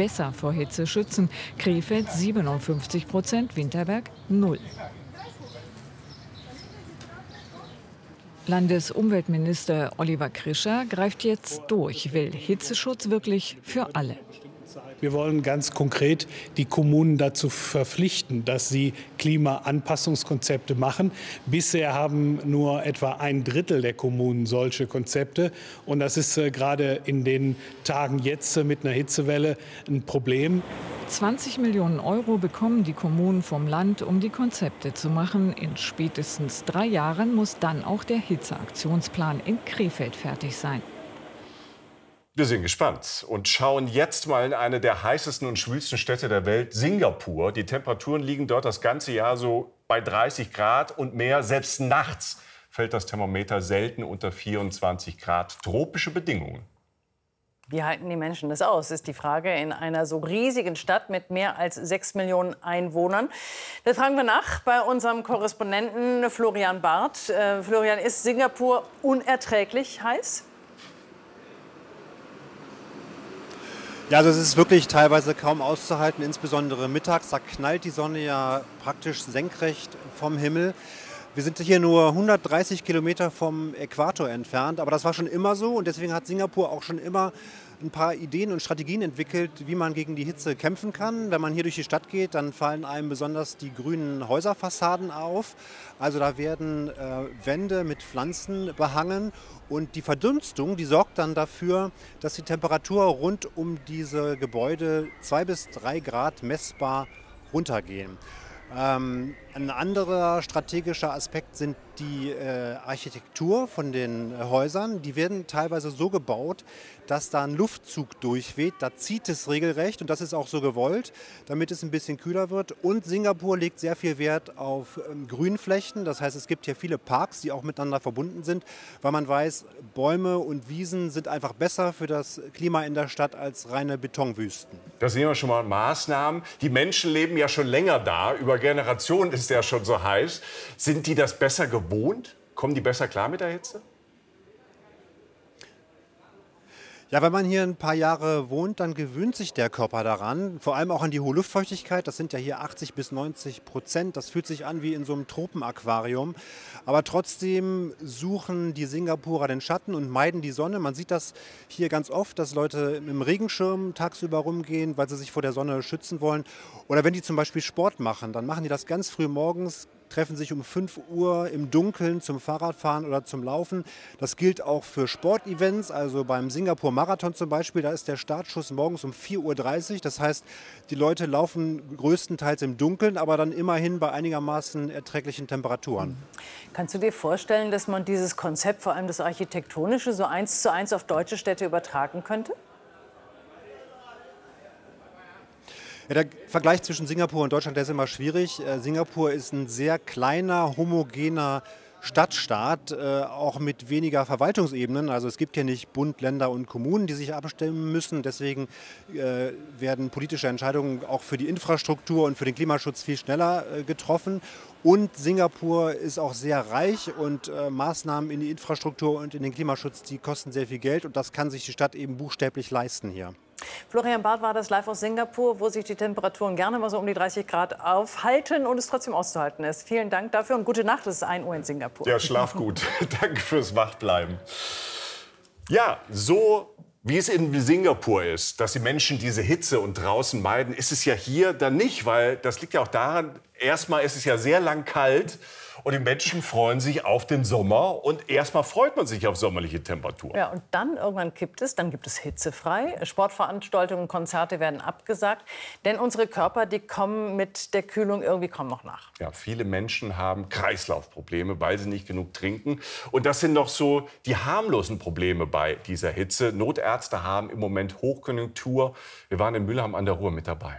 besser vor Hitze schützen. Krefeld 57%, Winterberg 0%. Landesumweltminister Oliver Krischer greift jetzt durch, will Hitzeschutz wirklich für alle. Wir wollen ganz konkret die Kommunen dazu verpflichten, dass sie Klimaanpassungskonzepte machen. Bisher haben nur etwa 1/3 der Kommunen solche Konzepte. Und das ist gerade in den Tagen jetzt mit einer Hitzewelle ein Problem. 20 Millionen Euro bekommen die Kommunen vom Land, um die Konzepte zu machen. In spätestens 3 Jahren muss dann auch der Hitzeaktionsplan in Krefeld fertig sein. Wir sind gespannt und schauen jetzt mal in eine der heißesten und schwülsten Städte der Welt, Singapur. Die Temperaturen liegen dort das ganze Jahr so bei 30 Grad und mehr. Selbst nachts fällt das Thermometer selten unter 24 Grad. Tropische Bedingungen. Wie halten die Menschen das aus, ist die Frage in einer so riesigen Stadt mit mehr als 6 Millionen Einwohnern. Das fragen wir nach bei unserem Korrespondenten Florian Barth. Florian, ist Singapur unerträglich heiß? Ja, also es ist wirklich teilweise kaum auszuhalten, insbesondere mittags. Da knallt die Sonne ja praktisch senkrecht vom Himmel. Wir sind hier nur 130 Kilometer vom Äquator entfernt, aber das war schon immer so und deswegen hat Singapur auch schon immer ein paar Ideen und Strategien entwickelt, wie man gegen die Hitze kämpfen kann. Wenn man hier durch die Stadt geht, dann fallen einem besonders die grünen Häuserfassaden auf. Also da werden Wände mit Pflanzen behangen und die Verdunstung, die sorgt dann dafür, dass die Temperatur rund um diese Gebäude 2 bis 3 Grad messbar runtergehen. Ein anderer strategischer Aspekt sind die Architektur von den Häusern. Die werden teilweise so gebaut, dass da ein Luftzug durchweht. Da zieht es regelrecht und das ist auch so gewollt, damit es ein bisschen kühler wird. Und Singapur legt sehr viel Wert auf Grünflächen. Das heißt, es gibt hier viele Parks, die auch miteinander verbunden sind, weil man weiß, Bäume und Wiesen sind einfach besser für das Klima in der Stadt als reine Betonwüsten. Das sehen wir schon mal Maßnahmen. Die Menschen leben ja schon länger da. Über Generationen ist ja schon so heiß. Sind die das besser gewohnt? Kommen die besser klar mit der Hitze? Ja, wenn man hier ein paar Jahre wohnt, dann gewöhnt sich der Körper daran. Vor allem auch an die hohe Luftfeuchtigkeit. Das sind ja hier 80 bis 90%. Das fühlt sich an wie in so einem Tropenaquarium. Aber trotzdem suchen die Singapurer den Schatten und meiden die Sonne. Man sieht das hier ganz oft, dass Leute mit dem Regenschirm tagsüber rumgehen, weil sie sich vor der Sonne schützen wollen. Oder wenn die zum Beispiel Sport machen, dann machen die das ganz früh morgens, treffen sich um 5 Uhr im Dunkeln zum Fahrradfahren oder zum Laufen. Das gilt auch für Sportevents, also beim Singapur-Marathon zum Beispiel. Da ist der Startschuss morgens um 4:30 Uhr. Das heißt, die Leute laufen größtenteils im Dunkeln, aber dann immerhin bei einigermaßen erträglichen Temperaturen. Kannst du dir vorstellen, dass man dieses Konzept, vor allem das Architektonische, so 1:1 auf deutsche Städte übertragen könnte? Ja, der Vergleich zwischen Singapur und Deutschland, der ist immer schwierig. Singapur ist ein sehr kleiner, homogener Stadtstaat, auch mit weniger Verwaltungsebenen. Also es gibt hier nicht Bund, Länder und Kommunen, die sich abstimmen müssen. Deswegen werden politische Entscheidungen auch für die Infrastruktur und für den Klimaschutz viel schneller getroffen. Und Singapur ist auch sehr reich und Maßnahmen in die Infrastruktur und in den Klimaschutz, die kosten sehr viel Geld. Und das kann sich die Stadt eben buchstäblich leisten hier. Florian Barth war das live aus Singapur, wo sich die Temperaturen gerne mal so um die 30 Grad aufhalten und es trotzdem auszuhalten ist. Vielen Dank dafür und gute Nacht. Es ist 1 Uhr in Singapur. Ja, schlaf gut. Danke fürs Wachbleiben. Ja, so wie es in Singapur ist, dass die Menschen diese Hitze und draußen meiden, ist es ja hier dann nicht, weil das liegt ja auch daran, erstmal ist es ja sehr lang kalt und die Menschen freuen sich auf den Sommer und erstmal freut man sich auf sommerliche Temperaturen. Ja, und dann irgendwann kippt es, dann gibt es hitzefrei. Sportveranstaltungen, Konzerte werden abgesagt, denn unsere Körper, die kommen mit der Kühlung irgendwie kaum noch nach. Ja, viele Menschen haben Kreislaufprobleme, weil sie nicht genug trinken. Und das sind noch so die harmlosen Probleme bei dieser Hitze. Notärzte haben im Moment Hochkonjunktur. Wir waren in Mülheim an der Ruhr mit dabei.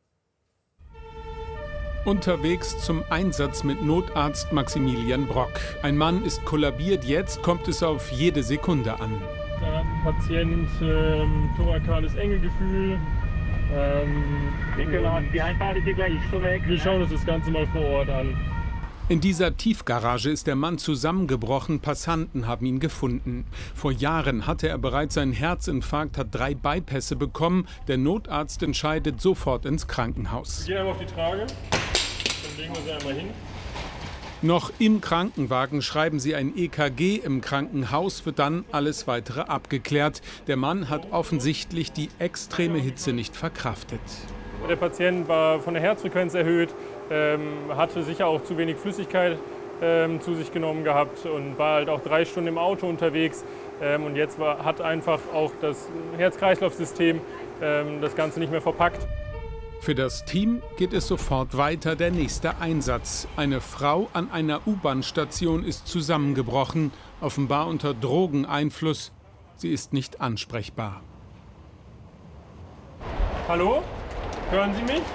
Unterwegs zum Einsatz mit Notarzt Maximilian Brock. Ein Mann ist kollabiert, jetzt kommt es auf jede Sekunde an. Da hat ein Patient thorakales Engegefühl. Die Einfahrt ist hier gleich schon weg. Wir schauen uns das Ganze mal vor Ort an. In dieser Tiefgarage ist der Mann zusammengebrochen, Passanten haben ihn gefunden. Vor Jahren hatte er bereits einen Herzinfarkt, hat 3 Bypässe bekommen. Der Notarzt entscheidet sofort ins Krankenhaus. Wir gehen einmal auf die Trage, dann legen wir sie einmal hin. Noch im Krankenwagen schreiben sie ein EKG, im Krankenhaus wird dann alles weitere abgeklärt. Der Mann hat offensichtlich die extreme Hitze nicht verkraftet. Der Patient war von der Herzfrequenz erhöht, hatte sicher auch zu wenig Flüssigkeit zu sich genommen gehabt und war halt auch 3 Stunden im Auto unterwegs. Und jetzt hat einfach auch das Herz-Kreislauf-System das Ganze nicht mehr verpackt. Für das Team geht es sofort weiter, der nächste Einsatz. Eine Frau an einer U-Bahn-Station ist zusammengebrochen, offenbar unter Drogeneinfluss. Sie ist nicht ansprechbar. Hallo? Hören Sie mich?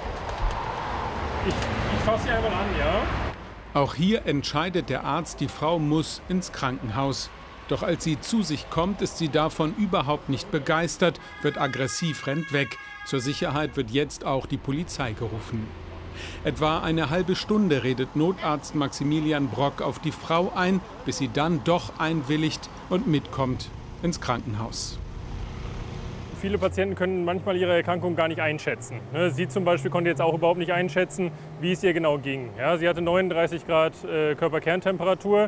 Ich fasse Sie einmal an, ja? Auch hier entscheidet der Arzt, die Frau muss ins Krankenhaus. Doch als sie zu sich kommt, ist sie davon überhaupt nicht begeistert, wird aggressiv, rennt weg. Zur Sicherheit wird jetzt auch die Polizei gerufen. Etwa eine halbe Stunde redet Notarzt Maximilian Brock auf die Frau ein, bis sie dann doch einwilligt und mitkommt ins Krankenhaus. Viele Patienten können manchmal ihre Erkrankung gar nicht einschätzen. Sie zum Beispiel konnte jetzt auch überhaupt nicht einschätzen, wie es ihr genau ging. Ja, sie hatte 39 Grad Körperkerntemperatur.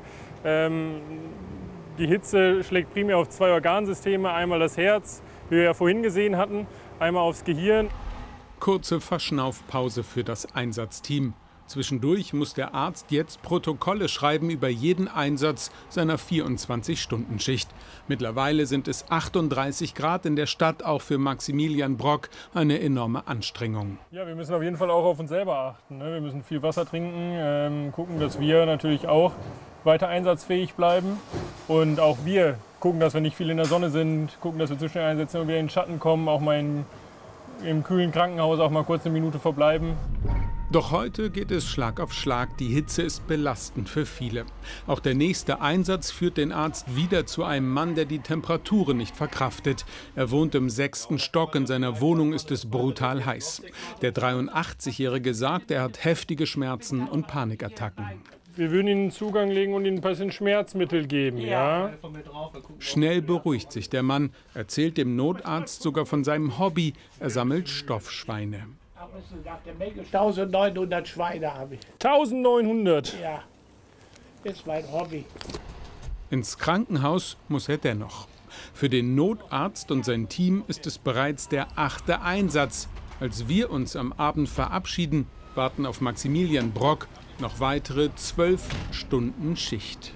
Die Hitze schlägt primär auf 2 Organsysteme, einmal das Herz, wie wir ja vorhin gesehen hatten, einmal aufs Gehirn. Kurze Verschnaufpause für das Einsatzteam. Zwischendurch muss der Arzt jetzt Protokolle schreiben über jeden Einsatz seiner 24-Stunden-Schicht. Mittlerweile sind es 38 Grad in der Stadt, auch für Maximilian Brock eine enorme Anstrengung. Ja, wir müssen auf jeden Fall auch auf uns selber achten. Wir müssen viel Wasser trinken, gucken, dass wir natürlich auch weiter einsatzfähig bleiben. Und auch wir gucken, dass wir nicht viel in der Sonne sind, gucken, dass wir zu schnell einsetzen und wieder in den Schatten kommen, auch mal im kühlen Krankenhaus auch mal kurz eine Minute verbleiben. Doch heute geht es Schlag auf Schlag. Die Hitze ist belastend für viele. Auch der nächste Einsatz führt den Arzt wieder zu einem Mann, der die Temperaturen nicht verkraftet. Er wohnt im 6. Stock. In seiner Wohnung ist es brutal heiß. Der 83-Jährige sagt, er hat heftige Schmerzen und Panikattacken. Wir würden Ihnen Zugang legen und Ihnen ein bisschen Schmerzmittel geben, ja? Schnell beruhigt sich der Mann, erzählt dem Notarzt sogar von seinem Hobby. Er sammelt Stoffschweine. 1900 Schweine habe ich. 1900? Ja, ist mein Hobby. Ins Krankenhaus muss er dennoch. Für den Notarzt und sein Team ist es bereits der 8. Einsatz. Als wir uns am Abend verabschieden, warten auf Maximilian Brock noch weitere 12 Stunden Schicht.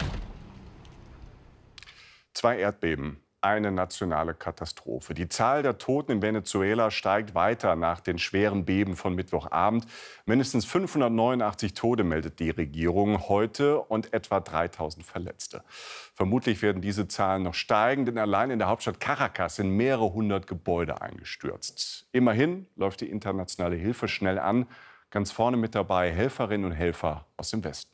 2 Erdbeben, eine nationale Katastrophe. Die Zahl der Toten in Venezuela steigt weiter nach den schweren Beben von Mittwochabend. Mindestens 589 Tote meldet die Regierung heute und etwa 3000 Verletzte. Vermutlich werden diese Zahlen noch steigen, denn allein in der Hauptstadt Caracas sind mehrere hundert Gebäude eingestürzt. Immerhin läuft die internationale Hilfe schnell an. Ganz vorne mit dabei Helferinnen und Helfer aus dem Westen.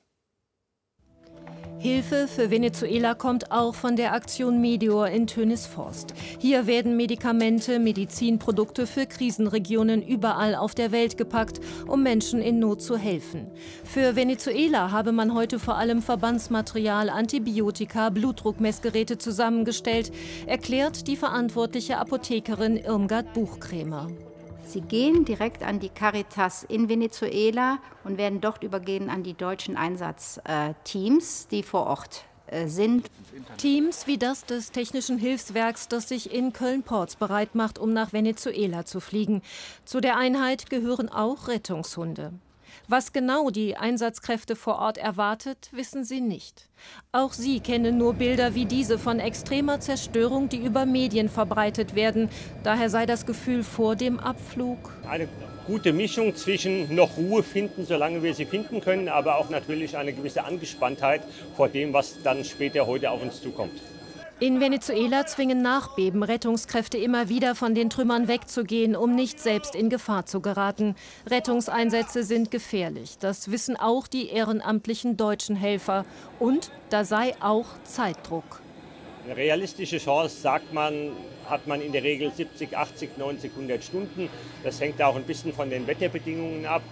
Hilfe für Venezuela kommt auch von der Aktion Meteor in Tönisforst. Hier werden Medikamente, Medizinprodukte für Krisenregionen überall auf der Welt gepackt, um Menschen in Not zu helfen. Für Venezuela habe man heute vor allem Verbandsmaterial, Antibiotika, Blutdruckmessgeräte zusammengestellt, erklärt die verantwortliche Apothekerin Irmgard Buchkrämer. Sie gehen direkt an die Caritas in Venezuela und werden dort übergehen an die deutschen Einsatzteams, die vor Ort sind. Teams wie das des Technischen Hilfswerks, das sich in Köln-Porz bereit macht, um nach Venezuela zu fliegen. Zu der Einheit gehören auch Rettungshunde. Was genau die Einsatzkräfte vor Ort erwartet, wissen sie nicht. Auch sie kennen nur Bilder wie diese von extremer Zerstörung, die über Medien verbreitet werden. Daher sei das Gefühl vor dem Abflug eine gute Mischung zwischen noch Ruhe finden, solange wir sie finden können, aber auch natürlich eine gewisse Angespanntheit vor dem, was dann später heute auf uns zukommt. In Venezuela zwingen Nachbeben Rettungskräfte immer wieder von den Trümmern wegzugehen, um nicht selbst in Gefahr zu geraten. Rettungseinsätze sind gefährlich. Das wissen auch die ehrenamtlichen deutschen Helfer. Und da sei auch Zeitdruck. Eine realistische Chance, sagt man, hat man in der Regel 70, 80, 90, 100 Stunden. Das hängt auch ein bisschen von den Wetterbedingungen ab.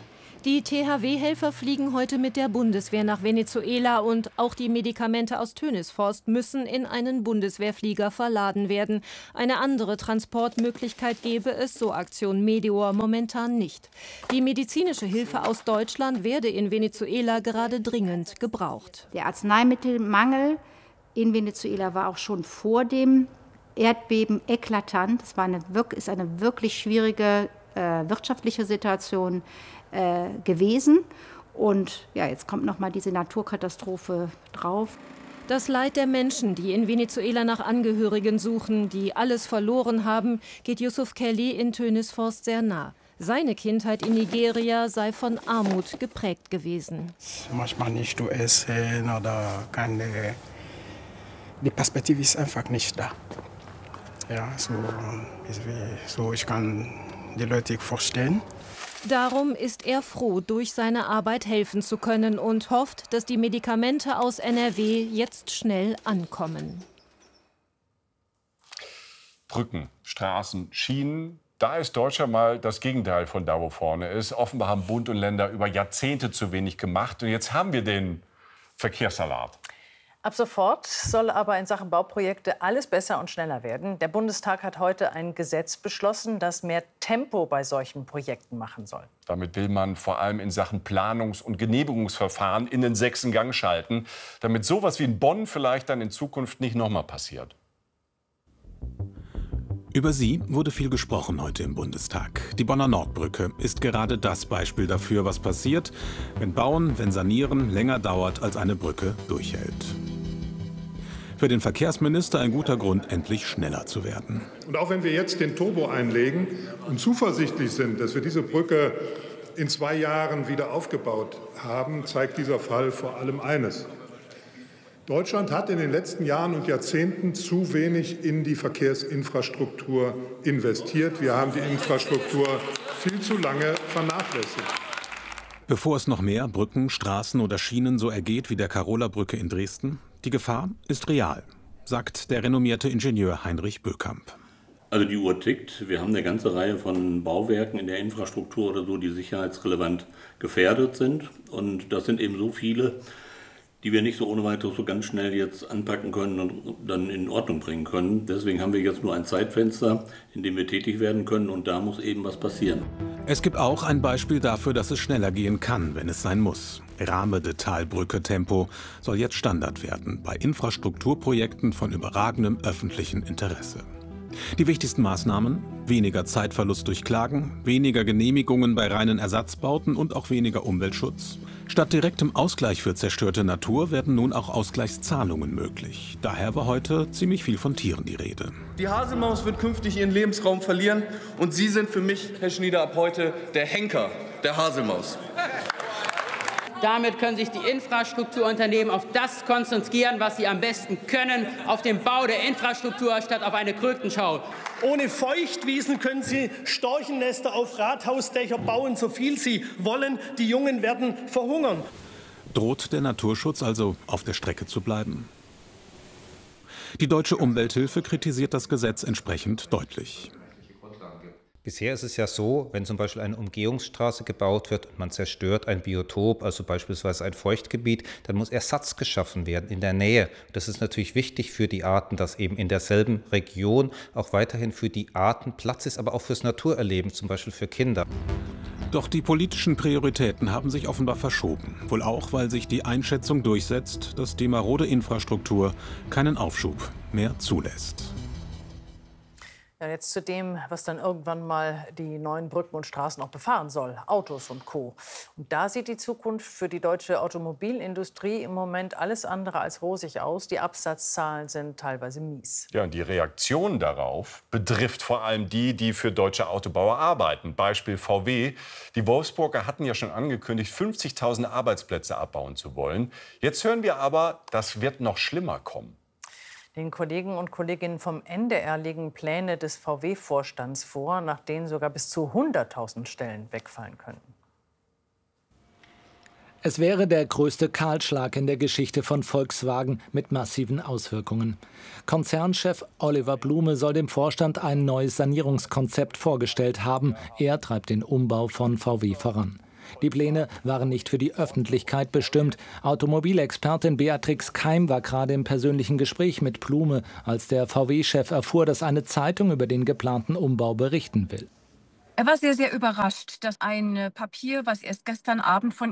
Die THW-Helfer fliegen heute mit der Bundeswehr nach Venezuela und auch die Medikamente aus Tönisforst müssen in einen Bundeswehrflieger verladen werden. Eine andere Transportmöglichkeit gäbe es, so Aktion Medeor, momentan nicht. Die medizinische Hilfe aus Deutschland werde in Venezuela gerade dringend gebraucht. Der Arzneimittelmangel in Venezuela war auch schon vor dem Erdbeben eklatant. Es ist eine wirklich schwierige wirtschaftliche Situation gewesen. Und ja, jetzt kommt noch mal diese Naturkatastrophe drauf. Das Leid der Menschen, die in Venezuela nach Angehörigen suchen, die alles verloren haben, geht Yusuf Kelly in Tönisforst sehr nah. Seine Kindheit in Nigeria sei von Armut geprägt gewesen. Manchmal nicht zu essen oder die Perspektive ist einfach nicht da. Ja, so ich kann die Leute vorstellen. Darum ist er froh, durch seine Arbeit helfen zu können und hofft, dass die Medikamente aus NRW jetzt schnell ankommen. Brücken, Straßen, Schienen, da ist Deutschland mal das Gegenteil von da, wo vorne ist. Offenbar haben Bund und Länder über Jahrzehnte zu wenig gemacht. Und jetzt haben wir den Verkehrssalat. Ab sofort soll aber in Sachen Bauprojekte alles besser und schneller werden. Der Bundestag hat heute ein Gesetz beschlossen, das mehr Tempo bei solchen Projekten machen soll. Damit will man vor allem in Sachen Planungs- und Genehmigungsverfahren in den 6. Gang schalten, damit sowas wie in Bonn vielleicht dann in Zukunft nicht noch mal passiert. Über sie wurde viel gesprochen heute im Bundestag. Die Bonner Nordbrücke ist gerade das Beispiel dafür, was passiert, wenn Bauen, wenn Sanieren länger dauert, als eine Brücke durchhält. Für den Verkehrsminister ein guter Grund, endlich schneller zu werden. Und auch wenn wir jetzt den Turbo einlegen und zuversichtlich sind, dass wir diese Brücke in 2 Jahren wieder aufgebaut haben, zeigt dieser Fall vor allem eines. Deutschland hat in den letzten Jahren und Jahrzehnten zu wenig in die Verkehrsinfrastruktur investiert. Wir haben die Infrastruktur viel zu lange vernachlässigt. Bevor es noch mehr Brücken, Straßen oder Schienen so ergeht wie der Karola-Brücke in Dresden, die Gefahr ist real, sagt der renommierte Ingenieur Heinrich Bökamp. Also die Uhr tickt. Wir haben eine ganze Reihe von Bauwerken in der Infrastruktur oder so, die sicherheitsrelevant gefährdet sind. Und das sind eben so viele, die wir nicht so ohne weiteres so ganz schnell jetzt anpacken können und dann in Ordnung bringen können. Deswegen haben wir jetzt nur ein Zeitfenster, in dem wir tätig werden können, und da muss eben was passieren. Es gibt auch ein Beispiel dafür, dass es schneller gehen kann, wenn es sein muss. Rahme-de-Talbrücke-Tempo soll jetzt Standard werden bei Infrastrukturprojekten von überragendem öffentlichen Interesse. Die wichtigsten Maßnahmen: weniger Zeitverlust durch Klagen, weniger Genehmigungen bei reinen Ersatzbauten und auch weniger Umweltschutz. Statt direktem Ausgleich für zerstörte Natur werden nun auch Ausgleichszahlungen möglich. Daher war heute ziemlich viel von Tieren die Rede. Die Haselmaus wird künftig ihren Lebensraum verlieren und Sie sind für mich, Herr Schnieder, ab heute der Henker der Haselmaus. Damit können sich die Infrastrukturunternehmen auf das konzentrieren, was sie am besten können, auf den Bau der Infrastruktur statt auf eine Krötenschau. Ohne Feuchtwiesen können Sie Storchennester auf Rathausdächer bauen, so viel Sie wollen. Die Jungen werden verhungern. Droht der Naturschutz also auf der Strecke zu bleiben? Die Deutsche Umwelthilfe kritisiert das Gesetz entsprechend deutlich. Bisher ist es ja so, wenn zum Beispiel eine Umgehungsstraße gebaut wird und man zerstört ein Biotop, also beispielsweise ein Feuchtgebiet, dann muss Ersatz geschaffen werden in der Nähe. Das ist natürlich wichtig für die Arten, dass eben in derselben Region auch weiterhin für die Arten Platz ist, aber auch fürs Naturerleben, zum Beispiel für Kinder. Doch die politischen Prioritäten haben sich offenbar verschoben. Wohl auch, weil sich die Einschätzung durchsetzt, dass die marode Infrastruktur keinen Aufschub mehr zulässt. Ja, jetzt zu dem, was dann irgendwann mal die neuen Brücken und Straßen auch befahren soll. Autos und Co. Und da sieht die Zukunft für die deutsche Automobilindustrie im Moment alles andere als rosig aus. Die Absatzzahlen sind teilweise mies. Ja, und die Reaktion darauf betrifft vor allem die, die für deutsche Autobauer arbeiten. Beispiel VW. Die Wolfsburger hatten ja schon angekündigt, 50.000 Arbeitsplätze abbauen zu wollen. Jetzt hören wir aber, das wird noch schlimmer kommen. Den Kollegen und Kolleginnen vom NDR liegen Pläne des VW-Vorstands vor, nach denen sogar bis zu 100.000 Stellen wegfallen könnten. Es wäre der größte Kahlschlag in der Geschichte von Volkswagen mit massiven Auswirkungen. Konzernchef Oliver Blume soll dem Vorstand ein neues Sanierungskonzept vorgestellt haben. Er treibt den Umbau von VW voran. Die Pläne waren nicht für die Öffentlichkeit bestimmt. Automobilexpertin Beatrix Keim war gerade im persönlichen Gespräch mit Blume, als der VW-Chef erfuhr, dass eine Zeitung über den geplanten Umbau berichten will. Er war sehr, sehr überrascht, dass ein Papier, was erst gestern Abend von